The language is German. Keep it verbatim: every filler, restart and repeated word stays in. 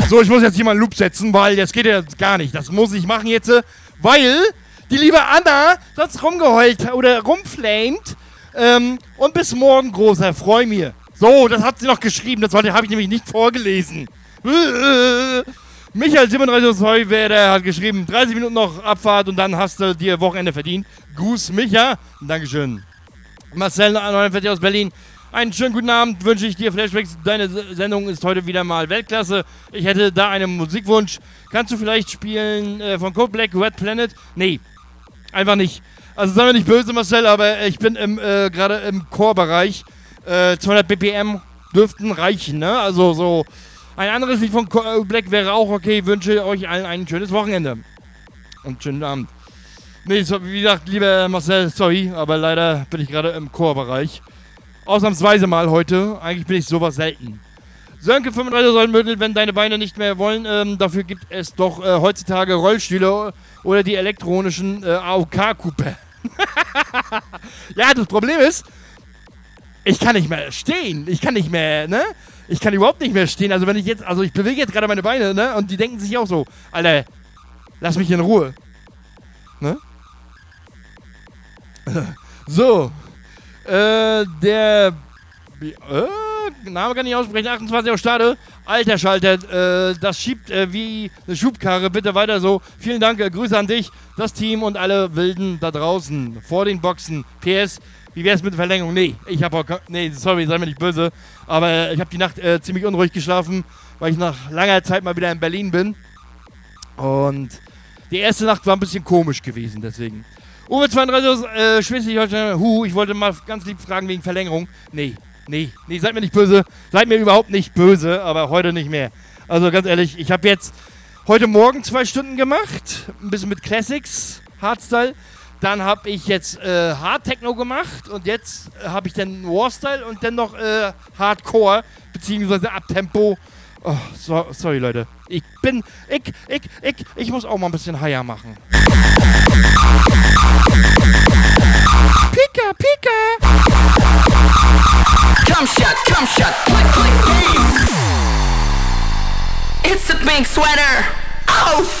So, ich muss jetzt hier mal einen Loop setzen, weil das geht ja gar nicht. Das muss ich machen jetzt, weil die liebe Anna sonst rumgeheult oder rumflamed. Ähm, und bis morgen, Großer, freu mir. So, das hat sie noch geschrieben, das habe ich nämlich nicht vorgelesen. Michael siebenunddreißig aus Heuwerder hat geschrieben, dreißig Minuten noch Abfahrt und dann hast du dir Wochenende verdient. Gruß, Micha. Dankeschön. Marcel neunundvierzig aus Berlin. Einen schönen guten Abend wünsche ich dir, Flashbacks. Deine Sendung ist heute wieder mal Weltklasse. Ich hätte da einen Musikwunsch. Kannst du vielleicht spielen äh, von Code Black, Red Planet? Nee, einfach nicht. Also sei mir nicht böse, Marcel, aber ich bin im, äh, gerade im Core-Bereich. Äh, zweihundert B P M dürften reichen, ne? Also so ein anderes Lied von Code Black wäre auch okay. Ich wünsche euch allen ein schönes Wochenende. Und schönen Abend. Nee, so, wie gesagt, lieber Marcel, sorry, aber leider bin ich gerade im Core-Bereich. Ausnahmsweise mal heute. Eigentlich bin ich sowas selten. Sönke fünfunddreißig soll Mödel, wenn deine Beine nicht mehr wollen. Ähm, dafür gibt es doch äh, heutzutage Rollstühle oder die elektronischen äh, A O K-Coupe. Ja, das Problem ist, ich kann nicht mehr stehen. Ich kann nicht mehr, ne? Ich kann überhaupt nicht mehr stehen. Also wenn ich jetzt, also ich bewege jetzt gerade meine Beine, ne? Und die denken sich auch so, Alter, lass mich in Ruhe. Ne? So. Äh, der äh, Name kann ich aussprechen, achtundzwanzig aus Stade. Alter Schalter, äh, das schiebt äh, wie eine Schubkarre, bitte weiter so. Vielen Dank, äh, Grüße an dich, das Team und alle Wilden da draußen, vor den Boxen. P S, wie wär's mit Verlängerung? Nee, ich hab auch, nee, sorry, sei mir nicht böse, aber äh, ich habe die Nacht äh, ziemlich unruhig geschlafen, weil ich nach langer Zeit mal wieder in Berlin bin. Und die erste Nacht war ein bisschen komisch gewesen, deswegen. Uwe zweiunddreißig aus äh, Schleswig-Holstein, hu, ich wollte mal ganz lieb fragen wegen Verlängerung. Nee, nee, nee, seid mir nicht böse. Seid mir überhaupt nicht böse, aber heute nicht mehr. Also ganz ehrlich, ich habe jetzt heute Morgen zwei Stunden gemacht, ein bisschen mit Classics, Hardstyle. Dann habe ich jetzt äh, Hard Techno gemacht und jetzt äh, habe ich dann Warstyle und dann noch äh, Hardcore, beziehungsweise Abtempo. Oh, so, sorry Leute, ich bin, ich, ich, ich, ich muss auch mal ein bisschen higher machen. Pika, Pika! Come shot, come shot, click, click, game! It's the pink sweater! Oh,